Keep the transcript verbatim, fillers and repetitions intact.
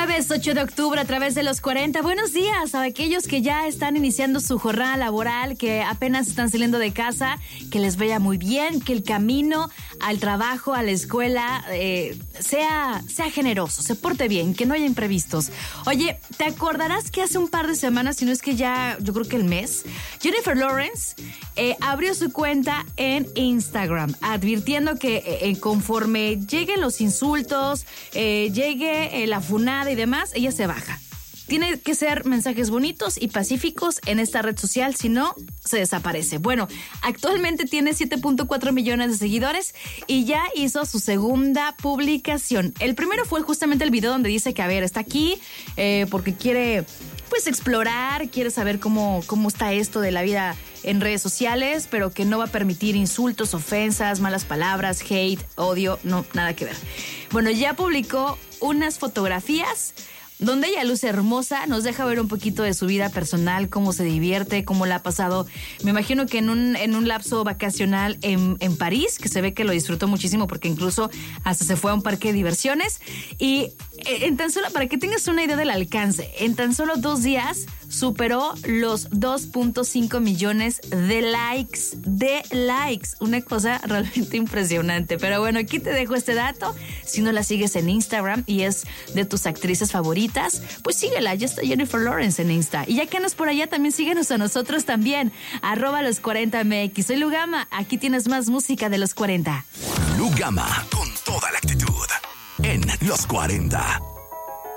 Jueves ocho de octubre a través de los cuarenta. Buenos días a aquellos que ya están iniciando su jornada laboral, que apenas están saliendo de casa, que les vaya muy bien, que el camino al trabajo, a la escuela, eh, sea, sea generoso, se porte bien, que no haya imprevistos. Oye, ¿te acordarás que hace un par de semanas, si no es que ya, yo creo que el mes, Jennifer Lawrence eh, abrió su cuenta en Instagram, advirtiendo que eh, conforme lleguen los insultos, eh, llegue eh, la funada y demás, ella se baja. Tiene que ser mensajes bonitos y pacíficos en esta red social, si no, se desaparece. Bueno, actualmente tiene siete punto cuatro millones de seguidores y ya hizo su segunda publicación. El primero fue justamente el video donde dice que, a ver, está aquí eh, porque quiere, pues, explorar, quiere saber cómo, cómo está esto de la vida en redes sociales, pero que no va a permitir insultos, ofensas, malas palabras, hate, odio, no, nada que ver. Bueno, ya publicó unas fotografías donde ella luce hermosa, nos deja ver un poquito de su vida personal, cómo se divierte, cómo la ha pasado. Me imagino que en un, en un lapso vacacional en, en París, que se ve que lo disfrutó muchísimo porque incluso hasta se fue a un parque de diversiones. Y en tan solo, para que tengas una idea del alcance, en tan solo dos días superó los dos punto cinco millones de likes, de likes. Una cosa realmente impresionante. Pero bueno, aquí te dejo este dato. Si no la sigues en Instagram y es de tus actrices favoritas, pues síguela. Ya está Jennifer Lawrence en Insta. Y ya que andas por allá, también síguenos a nosotros también. Arroba los cuarenta M X. Soy Lugama. Aquí tienes más música de los cuarenta. Lugama, con toda la actitud. En los cuarenta.